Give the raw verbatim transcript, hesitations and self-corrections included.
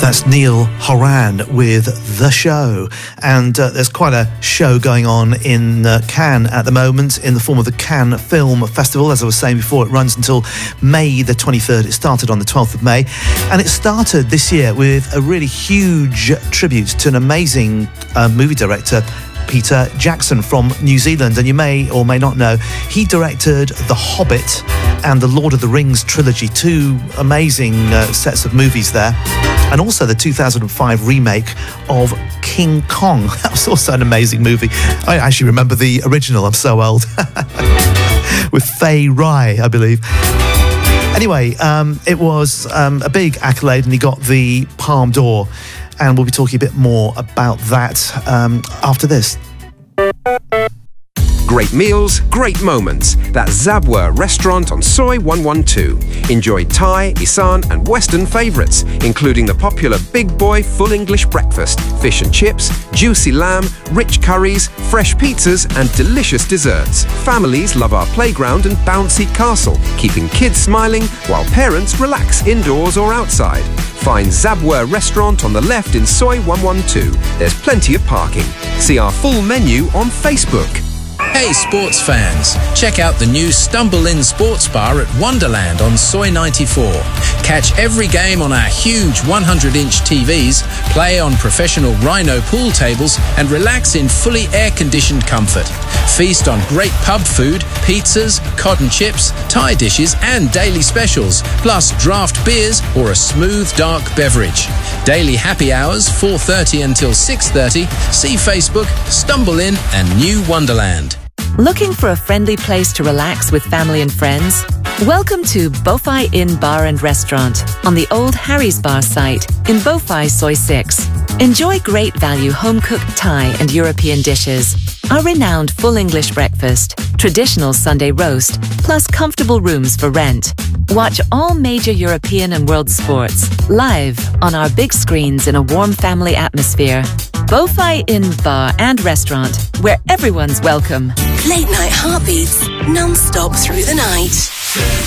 That's Neil Horan with The Show. And uh, there's quite a show going on in uh, Cannes at the moment in the form of the Cannes Film Festival. As I was saying before, it runs until May the twenty-third. It started on the twelfth of May. And it started this year with a really huge tribute to an amazing uh, movie director, Peter Jackson from New Zealand. And you may or may not know, he directed The Hobbit and the Lord of the Rings trilogy, two amazing uh, sets of movies there, and also the two thousand five remake of King Kong. That was also an amazing movie. I actually remember the original, I'm so old, with Fay Rai, I believe. Anyway, um, it was um, a big accolade, and he got the Palme d'Or, and we'll be talking a bit more about that um, after this. Great meals, great moments. That's Zabwa Restaurant on Soi one twelve. Enjoy Thai, Isan and Western favourites, including the popular Big Boy Full English Breakfast, fish and chips, juicy lamb, rich curries, fresh pizzas and delicious desserts. Families love our playground and bouncy castle, keeping kids smiling while parents relax indoors or outside. Find Zabwa Restaurant on the left in Soi one twelve. There's plenty of parking. See our full menu on Facebook. Hey sports fans, check out the new Stumble Inn Sports Bar at Wonderland on Soi ninety-four. Catch every game on our huge one hundred inch T Vs, play on professional Rhino pool tables and relax in fully air-conditioned comfort. Feast on great pub food, pizzas, cotton chips, Thai dishes and daily specials, plus draft beers or a smooth dark beverage. Daily happy hours four thirty until six thirty. See Facebook, Stumble Inn and New Wonderland. Looking for a friendly place to relax with family and friends? Welcome to Bowfai Inn Bar and Restaurant on the old Harry's Bar site in Bowfai Soi six. Enjoy great value home-cooked Thai and European dishes, a renowned full English breakfast, traditional Sunday roast, plus comfortable rooms for rent. Watch all major European and world sports live on our big screens in a warm family atmosphere. Bowfai Inn Bar and Restaurant, where everyone's welcome. Late night heartbeats, non-stop through the night.